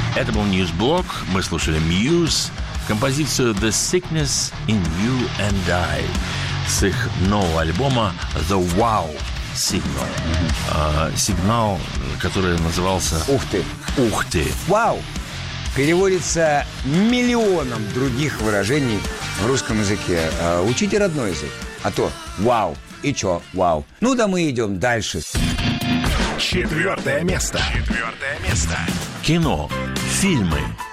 Это был Newsblog. Мы слушали Muse, композицию The Sickness in You and I с их нового альбома The Wow Signal. Сигнал, который назывался Ух ты. Ух ты. Вау. Переводится миллионом других выражений в русском языке. Учите родной язык. А то вау. И чё? Вау. Ну да мы идем дальше. 4 место. 4 место. Кино, фильмы,